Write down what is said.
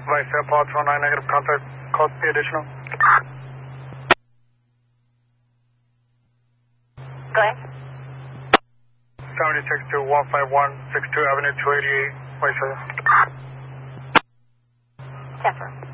Vice Apollo 29, negative contact. Call to be additional. Go ahead. 76 to 151, 62 Avenue 288, Vice. Confirm.